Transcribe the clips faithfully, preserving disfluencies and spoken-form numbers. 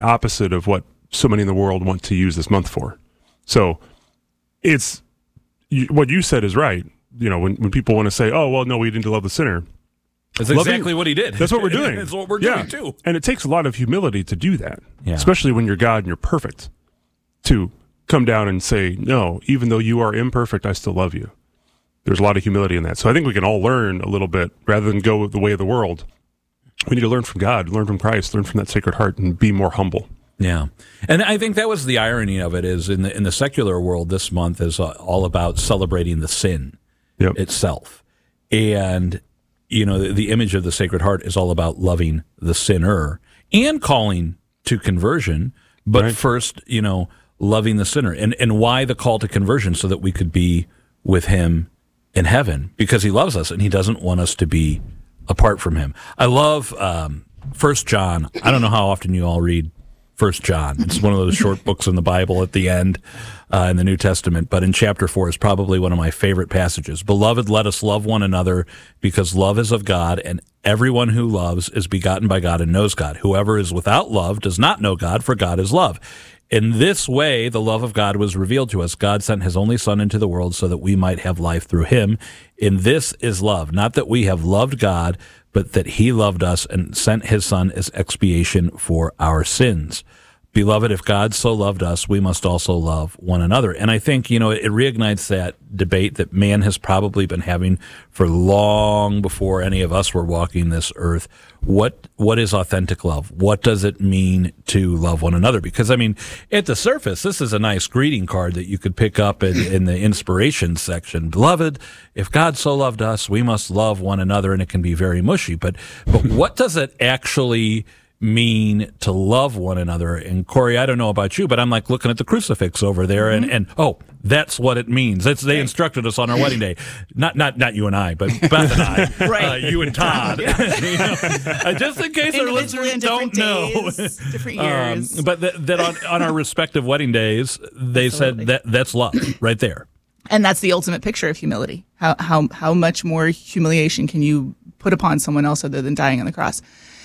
opposite of what so many in the world want to use this month for. So it's you, what you said is right. You know, when, when people want to say, oh, well, no, we need to love the sinner. That's exactly what he did. That's what we're doing. That's what we're yeah. doing, too. And it takes a lot of humility to do that, yeah. especially when you're God and you're perfect, to come down and say, no, even though you are imperfect, I still love you. There's a lot of humility in that. So I think we can all learn a little bit rather than go the way of the world. We need to learn from God, learn from Christ, learn from that Sacred Heart, and be more humble. Yeah, and I think that was the irony of it is in the in the secular world, this month is uh, all about celebrating the sin yep. itself, and you know the, the image of the Sacred Heart is all about loving the sinner and calling to conversion, but right. first, you know, loving the sinner, and and why the call to conversion so that we could be with Him in heaven because He loves us and He doesn't want us to be apart from Him. I love um, First John. I don't know how often you all read First John. It's one of those short books in the Bible at the end uh, in the New Testament, but in chapter four is probably one of my favorite passages. Beloved, let us love one another because love is of God, and everyone who loves is begotten by God and knows God. Whoever is without love does not know God, for God is love. In this way, the love of God was revealed to us. God sent His only Son into the world so that we might have life through Him. In this is love, not that we have loved God, but that He loved us and sent His Son as expiation for our sins. Beloved, if God so loved us, we must also love one another. And I think, you know, it reignites that debate that man has probably been having for long before any of us were walking this earth. What what is authentic love? What does it mean to love one another? Because, I mean, at the surface, this is a nice greeting card that you could pick up in, in the inspiration section. Beloved, if God so loved us, we must love one another, and it can be very mushy. But but what does it actually mean to love one another? And Corey, I don't know about you, but I'm like looking at the crucifix over there, and, and oh, that's what it means. That's, they instructed us on our wedding day. Not not not you and I, but Beth and I, right. uh, you and Todd. you know, uh, just in case our listeners don't days, know. Different years. Um, but that, that on, on our respective wedding days, they Absolutely. said that that's love right there. And that's the ultimate picture of humility. How how how much more humiliation can you put upon someone else other than dying on the cross?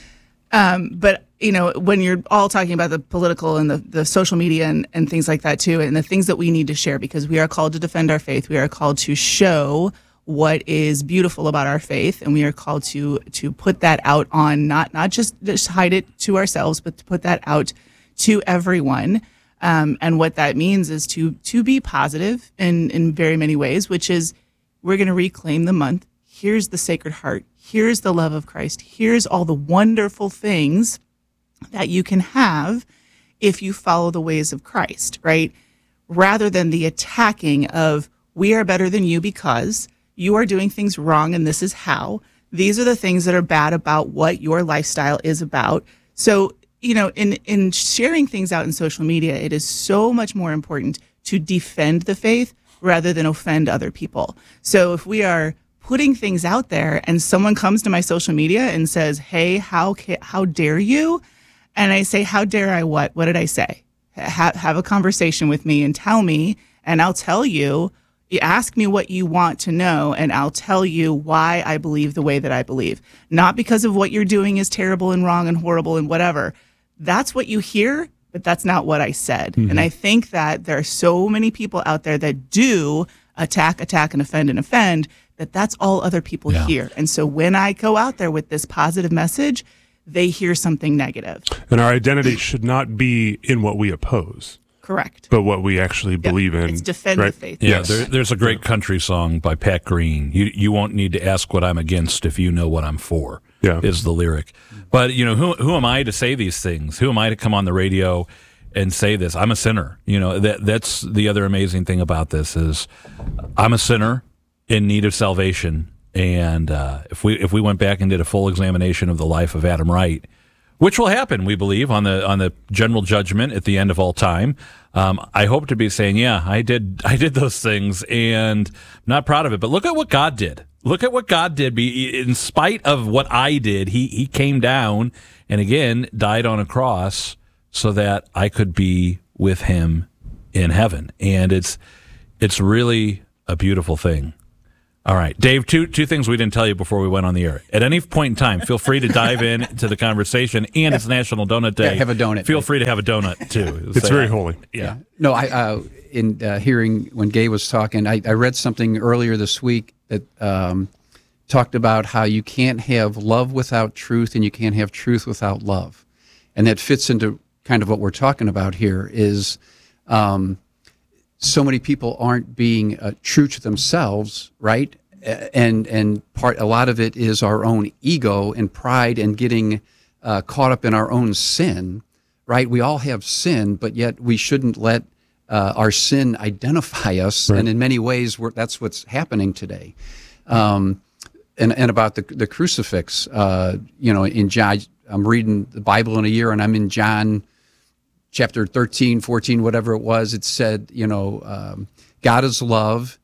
Um, but, you know, when you're all talking about the political and the, the social media and, and things like that, too, and the things that we need to share, because we are called to defend our faith, we are called to show what is beautiful about our faith, and we are called to to put that out on, not not just, just hide it to ourselves, but to put that out to everyone. Um, and what that means is to to be positive in, in very many ways, which is we're going to reclaim the month. Here's the Sacred Heart. Here's the love of Christ. Here's all the wonderful things that you can have if you follow the ways of Christ, right? Rather than the attacking of, we are better than you because you are doing things wrong and this is how. These are the things that are bad about what your lifestyle is about. So, you know, in, in sharing things out in social media, it is so much more important to defend the faith rather than offend other people. So if we are putting things out there and someone comes to my social media and says, hey, how ca- how dare you? And I say, how dare I what? What did I say? Ha- have a conversation with me and tell me, and I'll tell you. You ask me what you want to know, and I'll tell you why I believe the way that I believe. Not because of what you're doing is terrible and wrong and horrible and whatever. That's what you hear, but that's not what I said. Mm-hmm. And I think that there are so many people out there that do attack, attack, and offend and offend, that that's all other people yeah. hear. And so when I go out there with this positive message, they hear something negative. And our identity should not be in what we oppose. Correct. But what we actually yep. believe in. It's defend right? the faith. Yeah, there, there's a great country song by Pat Green. You you won't need to ask what I'm against if you know what I'm for, yeah. is the lyric. But, you know, who who am I to say these things? Who am I to come on the radio and say this? I'm a sinner. You know, that that's the other amazing thing about this is I'm a sinner in need of salvation. And uh, if we if we went back and did a full examination of the life of Adam Wright, which will happen, we believe, on the on the general judgment at the end of all time, um, I hope to be saying, yeah, I did I did those things, and I'm not proud of it. But look at what God did. Look at what God did. In spite of what I did, he he came down and again died on a cross so that I could be with him in heaven. And it's it's really a beautiful thing. All right, Dave, two two things we didn't tell you before we went on the air. At any point in time, feel free to dive in to the conversation, and it's National Donut Day. Yeah, have a donut. Feel free to have a donut, too. It's Say very that. holy. Yeah. yeah. No, I uh, in uh, hearing when Gay was talking, I, I read something earlier this week that um, talked about how you can't have love without truth, and you can't have truth without love. And that fits into kind of what we're talking about here is um, so many people aren't being uh, true to themselves, right? And and part a lot of it is our own ego and pride and getting uh, caught up in our own sin, right? We all have sin, but yet we shouldn't let uh, our sin identify us. Right. And in many ways, we're, that's what's happening today. Um, and and about the the crucifix, uh, you know, in John, I'm reading the Bible in a year, and I'm in John chapter thirteen, fourteen, whatever it was. It said, you know, um, God is love,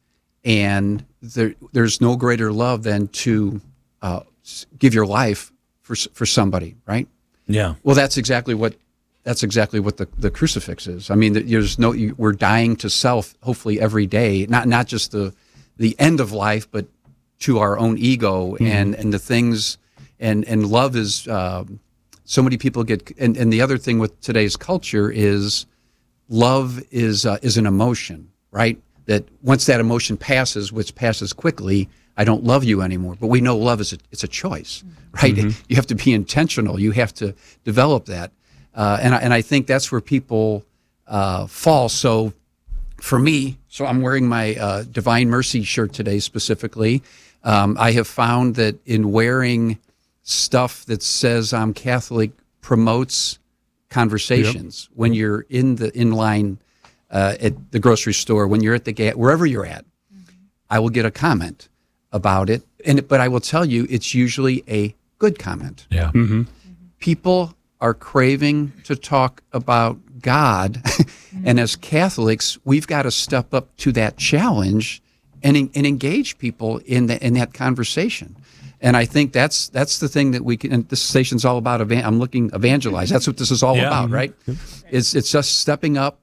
and there, there's no greater love than to uh, give your life for for somebody, right? Yeah. Well, that's exactly what that's exactly what the, the crucifix is. I mean, there's no you, we're dying to self, hopefully every day, not not just the the end of life, but to our own ego mm-hmm. and and the things and and love is. Um, So many people get, and, and the other thing with today's culture is love is uh, is an emotion, right? That once that emotion passes, which passes quickly, I don't love you anymore. But we know love is a, it's a choice, right? Mm-hmm. You have to be intentional. You have to develop that. Uh, and, I, and I think that's where people uh, fall. So for me, so I'm wearing my uh, Divine Mercy shirt today specifically. Um, I have found that in wearing stuff that says I'm Catholic promotes conversations. Yep. When you're in the in line uh, at the grocery store, when you're at the ga- wherever you're at, mm-hmm. I will get a comment about it. And but I will tell you, it's usually a good comment. Yeah. Mm-hmm. Mm-hmm. People are craving to talk about God, mm-hmm. and as Catholics, we've got to step up to that challenge and and engage people in the, in that conversation. And I think that's that's the thing that we can. And this station's all about. Evan, I'm looking evangelize. That's what this is all yeah. about, right? It's it's just stepping up,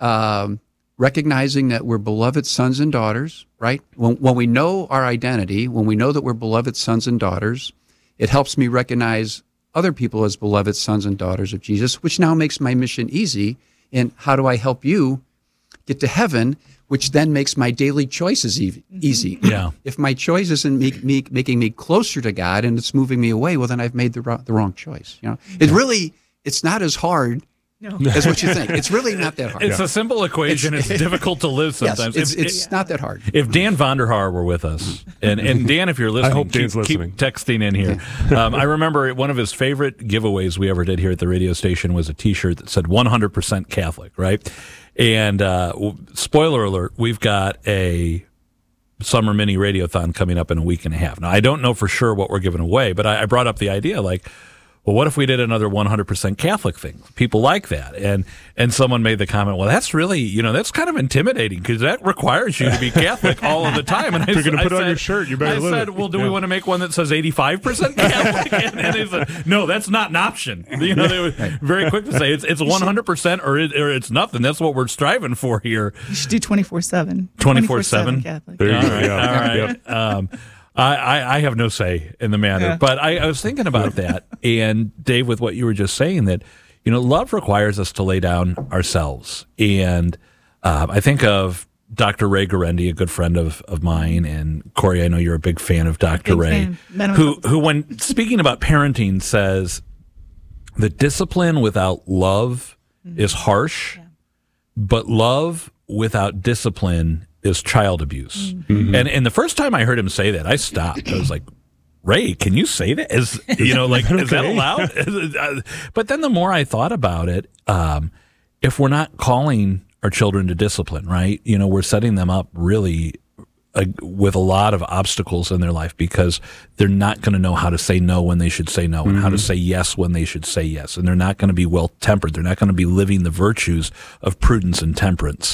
um, recognizing that we're beloved sons and daughters, right? When when we know our identity, when we know that we're beloved sons and daughters, it helps me recognize other people as beloved sons and daughters of Jesus, which now makes my mission easy. And how do I help you get to heaven? Which then makes my daily choices e- easy. Yeah. If my choice isn't make, me, making me closer to God and it's moving me away, well, then I've made the wrong, the wrong choice. You know, it really it's not as hard no. as what you think. It's really not that hard. It's yeah. a simple equation. It's, it's difficult to live sometimes. Yes, it's if, it's it, not that hard. If Dan Vonderhaar were with us, and, and Dan, if you're listening, I hope keep, Dan's listening. keep texting in here. Um, I remember one of his favorite giveaways we ever did here at the radio station was a T-shirt that said one hundred percent Catholic, right? And uh, spoiler alert, we've got a summer mini radiothon coming up in a week and a half. Now, I don't know for sure what we're giving away, but I, I brought up the idea like, well, what if we did another one hundred percent Catholic thing? People like that. And and someone made the comment, well, that's really, you know, that's kind of intimidating because that requires you to be Catholic all of the time. And if you're going to put I it said, on your shirt, you better I live said, it. well, do yeah. we want to make one that says eighty-five percent Catholic? and, and they said, no, that's not an option. You know, they were very quick to say it's it's one hundred percent or, it, or it's nothing. That's what we're striving for here. You should do twenty-four seven. twenty-four seven? Catholic. There you all go. right, Yeah. all right. Yep. Um, I, I, I have no say in the matter, Yeah. but I, I was thinking about that. And Dave, with what you were just saying, that, you know, love requires us to lay down ourselves. And uh, I think of Doctor Ray Guarendi, a good friend of, of mine, and Corey, I know you're a big fan of Doctor Big Ray, fan. who, who, when speaking about parenting, says that discipline without love mm-hmm. is harsh, yeah. but love without discipline is child abuse. Mm-hmm. And and the first time I heard him say that, I stopped. I was like, Ray, can you say that? Is, you know, like, is that allowed? But then the more I thought about it, um, if we're not calling our children to discipline, right? You know, we're setting them up really uh, with a lot of obstacles in their life because they're not going to know how to say no when they should say no and mm-hmm. how to say yes when they should say yes. And they're not going to be well-tempered. They're not going to be living the virtues of prudence and temperance.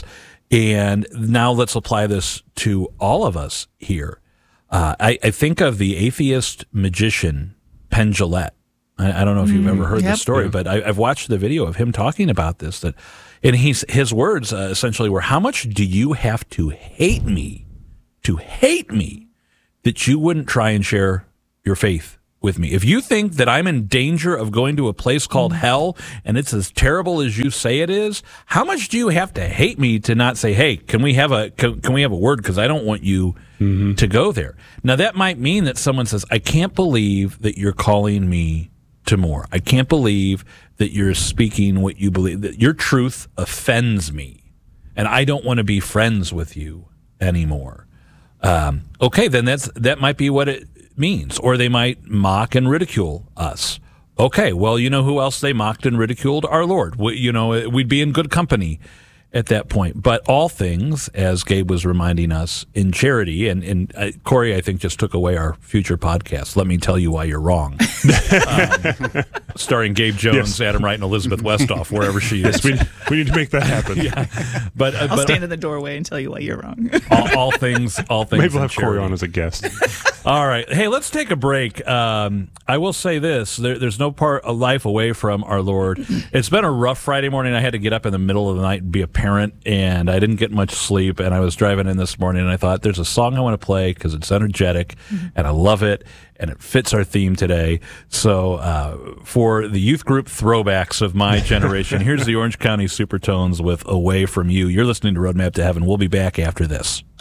And now let's apply this to all of us here. Uh, I, I think of the atheist magician, Penn Jillette. I, I don't know if you've ever heard yep. this story, yeah. but I, I've watched the video of him talking about this. That, and he's, his words uh, essentially were, how much do you have to hate me, to hate me, that you wouldn't try and share your faith with me. If you think that I'm in danger of going to a place called hell and it's as terrible as you say it is, how much do you have to hate me to not say, hey, can we have a can, can we have a word, because I don't want you mm-hmm. to go there. Now, that might mean that someone says, I can't believe that you're calling me to more. I can't believe that you're speaking what you believe, that your truth offends me, and I don't want to be friends with you anymore. Um, okay, then that's that might be what it means. Or they might mock and ridicule us. Okay, well, you know who else they mocked and ridiculed? Our Lord. We, you know, we'd be in good company at that point. But all things, as Gabe was reminding us, in charity, and, and uh, Corey, I think, just took away our future podcast. Let me tell you why you're wrong. um, starring Gabe Jones, yes. Adam Wright, and Elizabeth Westhoff, wherever she is. Yes, we, we need to make that happen. yeah. But uh, I'll but, stand in the doorway and tell you why you're wrong. all, all things, all things. Maybe we'll have charity. Corey on as a guest. All right. Hey, let's take a break. Um, I will say this. There, there's no part of life away from our Lord. It's been a rough Friday morning. I had to get up in the middle of the night and be a parent, and I didn't get much sleep, and I was driving in this morning, and I thought, there's a song I want to play because it's energetic, and I love it, and it fits our theme today. So uh, for the youth group throwbacks of my generation, here's the Orange County Supertones with Away From You. You're listening to Roadmap to Heaven. We'll be back after this.